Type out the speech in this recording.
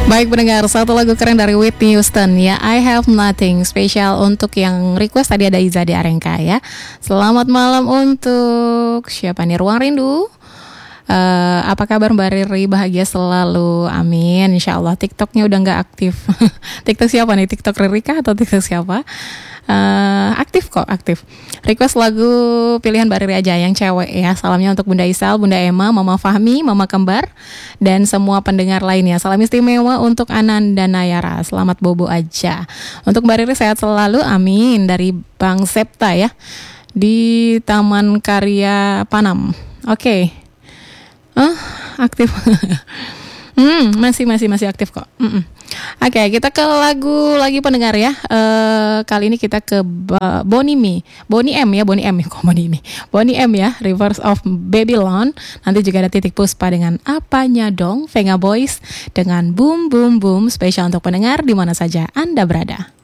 Baik pendengar, satu lagu keren dari Whitney Houston ya, I Have Nothing. Spesial untuk yang request tadi ada Iza di Arengka ya. Selamat malam untuk siapa nih? Ruang Rindu. Apa kabar Mbak Riri? Bahagia selalu, amin. Insya Allah. TikToknya udah nggak aktif. TikTok siapa nih? TikTok Riri kah atau TikTok siapa? Aktif kok, aktif. Request lagu pilihan Mbak Riri aja yang cewek ya. Salamnya untuk Bunda Isal, Bunda Emma, Mama Fahmi, Mama Kembar, dan semua pendengar lainnya. Salam istimewa untuk Ananda Nayara. Selamat bobo aja. Untuk Mbak Riri sehat selalu, amin. Dari Bang Septa ya, di Taman Karya Panam. Oke. Aktif. Masih aktif kok. Oke, kita ke lagu lagi pendengar ya. Kali ini kita ke Bonnie M ya, Bonnie M ya, Rivers of Babylon. Nanti juga ada Titik Puspa dengan Apanya Dong, Venga Boys dengan Boom Boom Boom, spesial untuk pendengar di mana saja Anda berada.